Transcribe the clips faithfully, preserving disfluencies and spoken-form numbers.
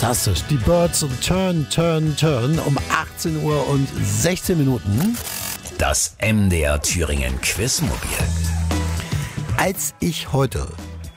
Fantastisch. Die Birds und Turn, Turn, Turn um achtzehn Uhr und sechzehn Minuten. Das M D R Thüringen Quizmobil. Als ich heute,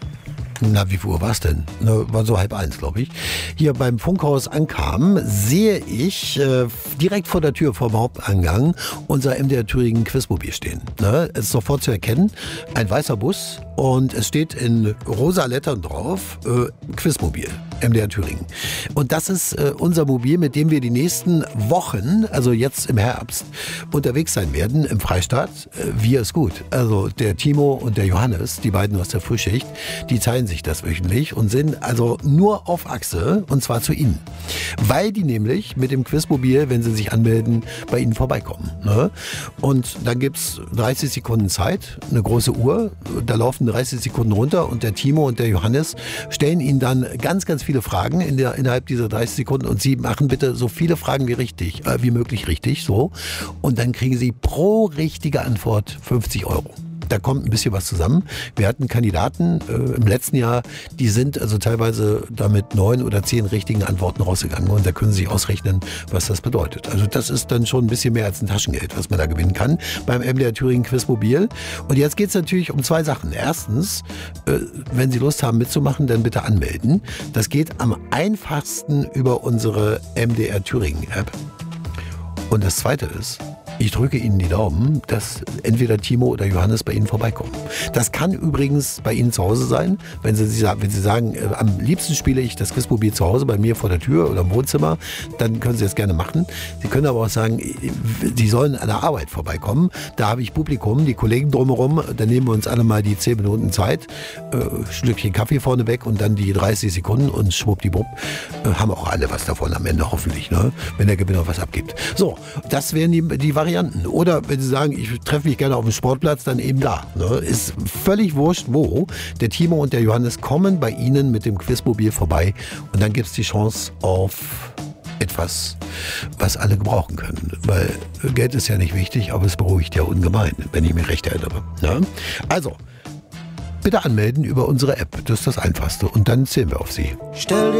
na wie viel Uhr war es denn? Na, war so halb eins, glaube ich, hier beim Funkhaus ankam, sehe ich äh, direkt vor der Tür vom Haupteingang unser M D R Thüringen Quizmobil stehen. Ne? Es ist sofort zu erkennen, ein weißer Bus und es steht in rosa Lettern drauf, äh, Quizmobil. M D R Thüringen. Und das ist äh, unser Mobil, mit dem wir die nächsten Wochen, also jetzt im Herbst, unterwegs sein werden im Freistaat. Äh, wir ist gut. Also der Timo und der Johannes, die beiden aus der Frühschicht, die teilen sich das wöchentlich und sind also nur auf Achse, und zwar zu Ihnen. Weil die nämlich mit dem Quizmobil, wenn sie sich anmelden, bei Ihnen vorbeikommen. Ne? Und dann gibt's dreißig Sekunden Zeit, eine große Uhr, da laufen dreißig Sekunden runter und der Timo und der Johannes stellen Ihnen dann ganz, ganz viele Fragen in der, innerhalb dieser dreißig Sekunden und Sie machen bitte so viele Fragen wie richtig, äh, wie möglich richtig, so. Und dann kriegen Sie pro richtige Antwort fünfzig Euro. Da kommt ein bisschen was zusammen. Wir hatten Kandidaten äh, im letzten Jahr, die sind also teilweise damit neun oder zehn richtigen Antworten rausgegangen und da können Sie sich ausrechnen, was das bedeutet. Also das ist dann schon ein bisschen mehr als ein Taschengeld, was man da gewinnen kann beim M D R Thüringen Quizmobil. Und jetzt geht es natürlich um zwei Sachen. Erstens, äh, wenn Sie Lust haben mitzumachen, dann bitte anmelden. Das geht am einfachsten über unsere M D R Thüringen App. Und das Zweite ist, ich drücke Ihnen die Daumen, dass entweder Timo oder Johannes bei Ihnen vorbeikommen. Das kann übrigens bei Ihnen zu Hause sein, wenn Sie, wenn Sie sagen, äh, am liebsten spiele ich das Quizmobil zu Hause bei mir vor der Tür oder im Wohnzimmer, dann können Sie das gerne machen. Sie können aber auch sagen, Sie sollen an der Arbeit vorbeikommen. Da habe ich Publikum, die Kollegen drumherum, dann nehmen wir uns alle mal die zehn Minuten Zeit, äh, Schlückchen Kaffee vorne weg und dann die dreißig Sekunden und schwuppdiwupp, äh, haben auch alle was davon am Ende hoffentlich, ne? Wenn der Gewinner was abgibt. So, das wären die, die Varianten. Oder wenn Sie sagen, ich treffe mich gerne auf dem Sportplatz, dann eben da. Ne? Ist völlig wurscht, wo. Der Timo und der Johannes kommen bei Ihnen mit dem Quizmobil vorbei und dann gibt es die Chance auf etwas, was alle gebrauchen können. Weil Geld ist ja nicht wichtig, aber es beruhigt ja ungemein, wenn ich mich recht erinnere. Ne? Also, bitte anmelden über unsere App. Das ist das Einfachste. Und dann zählen wir auf Sie. Stell